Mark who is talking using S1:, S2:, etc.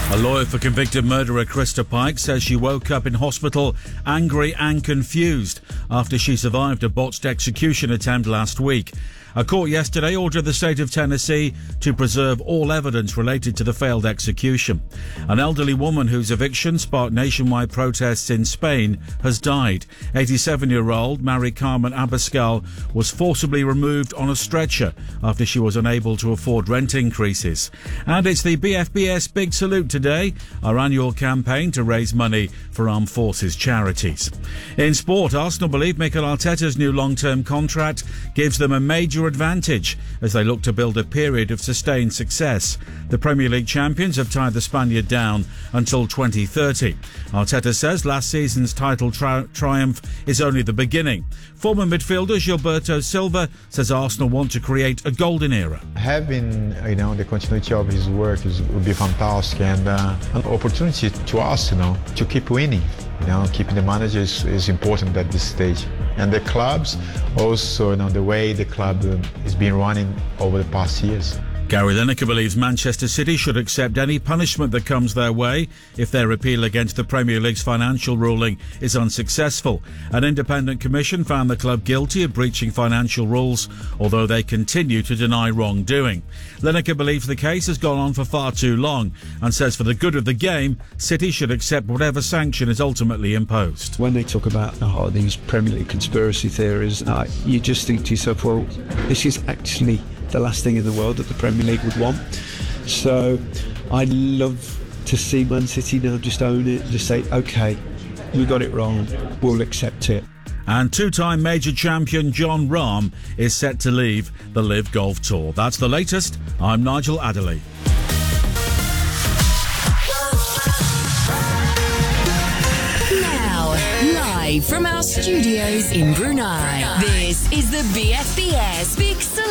S1: A lawyer for convicted murderer Krista Pike says she woke up in hospital angry and confused after she survived a botched execution attempt last week. A court yesterday ordered the state of Tennessee to preserve all evidence related to the failed execution. An elderly woman whose eviction sparked nationwide protests in Spain has died. 87-year-old Mary Carmen Abascal was forcibly removed on a stretcher after she was unable to afford rent increases. And it's the BFBS Big Salute today, our annual campaign to raise money for armed forces charities. In sport, Arsenal believe Mikel Arteta's new long-term contract gives them a major advantage as they look to build a period of sustained success. The Premier League champions have tied the Spaniard down until 2030. Arteta says last season's title triumph is only the beginning. Former midfielder Gilberto Silva says Arsenal want to create a golden era.
S2: Having, the continuity of his work would be fantastic, and an opportunity to us, to keep winning. Keeping the managers is important at this stage. And the clubs also, the way the club has been running over the past years.
S1: Gary Lineker believes Manchester City should accept any punishment that comes their way if their appeal against the Premier League's financial ruling is unsuccessful. An independent commission found the club guilty of breaching financial rules, although they continue to deny wrongdoing. Lineker believes the case has gone on for far too long and says for the good of the game, City should accept whatever sanction is ultimately imposed.
S3: When they talk about these Premier League conspiracy theories, you just think to yourself, well, this is actually the last thing in the world that the Premier League would want. So I'd love to see Man City now just own it, just say, OK, we got it wrong, we'll accept it.
S1: And two-time major champion Jon Rahm is set to leave the LIV Golf Tour. That's the latest. I'm Nigel Adderley.
S4: Now, live from our studios in Brunei, this is the BFBS Big Salute.